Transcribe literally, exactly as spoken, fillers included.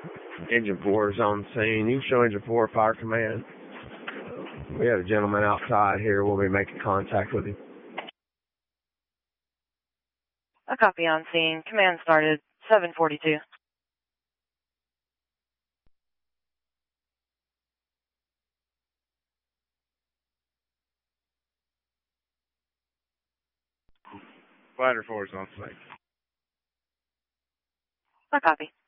Engine four is on scene. You can show Engine four Fire Command. We have a gentleman outside here. We'll be making contact with him. A copy on scene. Command started. seven forty-two. Fighter four is on scene. A copy.